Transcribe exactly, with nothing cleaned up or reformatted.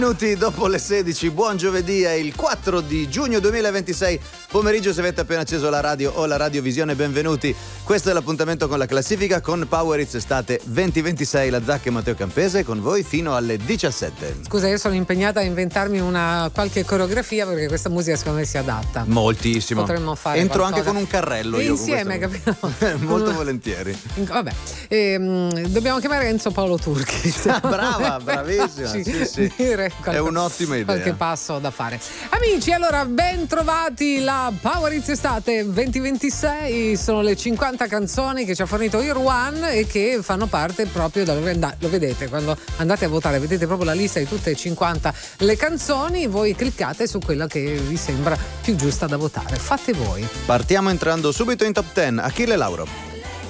Minuti dopo le sedici, buon giovedì, è il quattro di giugno duemilaventisei, pomeriggio. Se avete appena acceso la radio o la radiovisione, benvenuti. Questo è l'appuntamento con la classifica con Power Hits Estate venti ventisei, la Zacca e Matteo Campese con voi fino alle diciassette. Scusa, io sono impegnata a inventarmi una qualche coreografia perché questa musica secondo me si adatta. Moltissimo. Potremmo fare Entro qualcosa. anche con un carrello e io insieme, con capito? Molto volentieri. Vabbè, ehm, dobbiamo chiamare Enzo Paolo Turchi. Brava, bravissima. Sì, sì. Dire È un'ottima idea. Qualche passo da fare. Amici, allora ben trovati la Power Hits Estate venti ventisei. Sono le cinquanta canzoni che ci ha fornito Irwan e che fanno parte proprio da lo vedete quando andate a votare, vedete proprio la lista di tutte e cinquanta le canzoni. Voi cliccate su quella che vi sembra più giusta da votare. Fate voi. Partiamo entrando subito in top dieci. Achille Lauro.